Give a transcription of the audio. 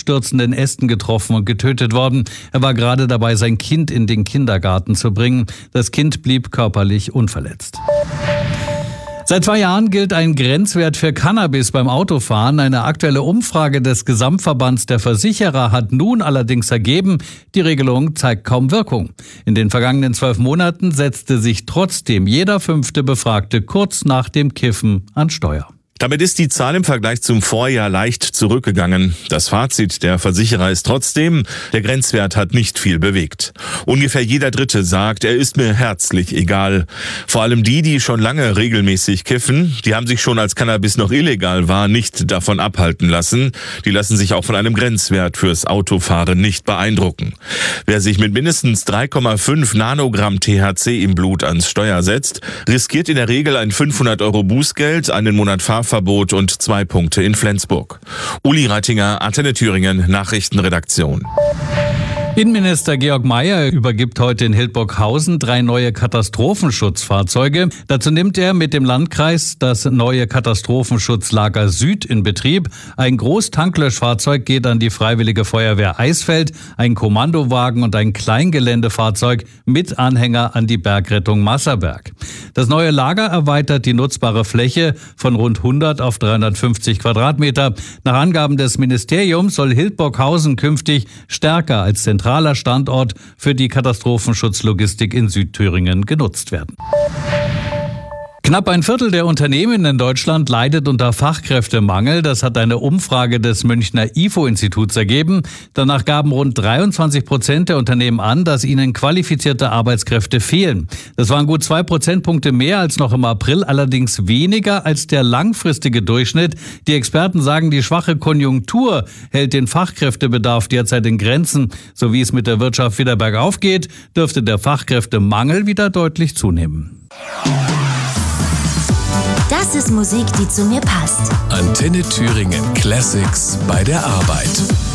abstürzenden Ästen getroffen und getötet worden. Er war gerade dabei, sein Kind in den Kindergarten zu bringen. Das Kind blieb körperlich unverletzt. Seit 2 Jahren gilt ein Grenzwert für Cannabis beim Autofahren. Eine aktuelle Umfrage des Gesamtverbands der Versicherer hat nun allerdings ergeben, die Regelung zeigt kaum Wirkung. In den vergangenen 12 Monaten setzte sich trotzdem jeder 5. Befragte kurz nach dem Kiffen an Steuer. Damit ist die Zahl im Vergleich zum Vorjahr leicht zurückgegangen. Das Fazit der Versicherer ist trotzdem, der Grenzwert hat nicht viel bewegt. Ungefähr jeder Dritte sagt, er ist mir herzlich egal. Vor allem die schon lange regelmäßig kiffen, die haben sich schon als Cannabis noch illegal war, nicht davon abhalten lassen. Die lassen sich auch von einem Grenzwert fürs Autofahren nicht beeindrucken. Wer sich mit mindestens 3,5 Nanogramm THC im Blut ans Steuer setzt, riskiert in der Regel ein 500 € Bußgeld, einen Monat Fahrverbot und 2 Punkte in Flensburg. Uli Reitinger, Antenne Thüringen, Nachrichtenredaktion. Innenminister Georg Mayer übergibt heute in Hildburghausen 3 neue Katastrophenschutzfahrzeuge. Dazu nimmt er mit dem Landkreis das neue Katastrophenschutzlager Süd in Betrieb. Ein Großtanklöschfahrzeug geht an die Freiwillige Feuerwehr Eisfeld, ein Kommandowagen und ein Kleingeländefahrzeug mit Anhänger an die Bergrettung Masserberg. Das neue Lager erweitert die nutzbare Fläche von rund 100 auf 350 Quadratmeter. Nach Angaben des Ministeriums soll Hildburghausen künftig stärker als zentraler Standort für die Katastrophenschutzlogistik in Südthüringen genutzt werden. Knapp ein Viertel der Unternehmen in Deutschland leidet unter Fachkräftemangel. Das hat eine Umfrage des Münchner IFO-Instituts ergeben. Danach gaben rund 23% der Unternehmen an, dass ihnen qualifizierte Arbeitskräfte fehlen. Das waren gut 2 Prozentpunkte mehr als noch im April, allerdings weniger als der langfristige Durchschnitt. Die Experten sagen, die schwache Konjunktur hält den Fachkräftebedarf derzeit in Grenzen. So wie es mit der Wirtschaft wieder bergauf geht, dürfte der Fachkräftemangel wieder deutlich zunehmen. Das ist Musik, die zu mir passt. Antenne Thüringen Classics bei der Arbeit.